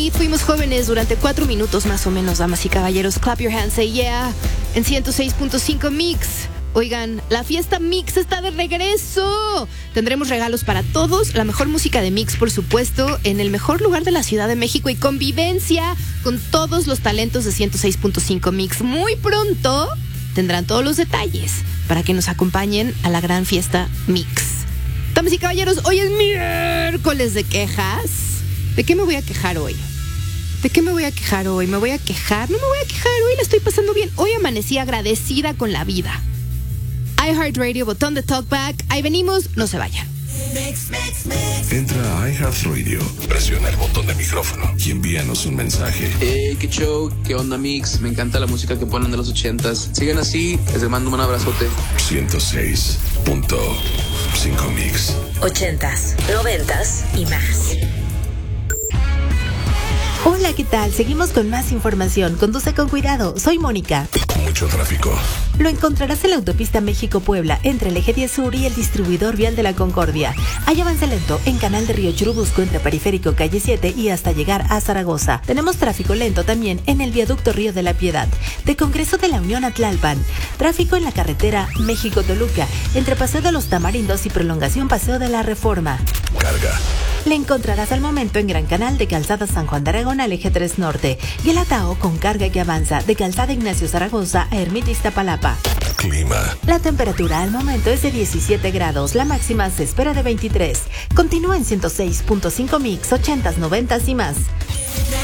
Y fuimos jóvenes durante 4 minutos más o menos, damas y caballeros. Clap your hands, say yeah. En 106.5 Mix. Oigan, la fiesta Mix está de regreso. Tendremos regalos para todos, la mejor música de Mix, por supuesto, en el mejor lugar de la Ciudad de México y convivencia con todos los talentos de 106.5 Mix. Muy pronto tendrán todos los detalles para que nos acompañen a la gran fiesta Mix. Damas y caballeros, hoy es miércoles de quejas. ¿De qué me voy a quejar hoy? ¿De qué me voy a quejar hoy? ¿Me voy a quejar? No me voy a quejar, hoy la estoy pasando bien. Hoy amanecí agradecida con la vida. iHeartRadio, botón de talkback. Ahí venimos, no se vayan. Entra a iHeartRadio, presiona el botón de micrófono y envíanos un mensaje. Qué show, qué onda Mix, me encanta la música que ponen de los 80s. Sigan así, les mando un abrazote. 106.5 Mix. 80s, 90s y más. Hola, ¿qué tal? Seguimos con más información. Conduce con cuidado. Soy Mónica. Mucho tráfico. Lo encontrarás en la autopista México-Puebla, entre el eje 10 sur y el distribuidor vial de la Concordia. Hay avance lento en Canal de Río Churubusco, entre Periférico Calle 7 y hasta llegar a Zaragoza. Tenemos tráfico lento también en el viaducto Río de la Piedad, de Congreso de la Unión a Tlalpan. Tráfico en la carretera México-Toluca, entre Paseo de los Tamarindos y Prolongación Paseo de la Reforma. Carga. Le encontrarás al momento en Gran Canal de Calzada San Juan de Aragón al eje 3 norte y el Atao con carga que avanza de Calzada Ignacio Zaragoza a Ermita Iztapalapa. Clima. La temperatura al momento es de 17 grados, la máxima se espera de 23. Continúa en 106.5 Mix, 80s, 90s y más.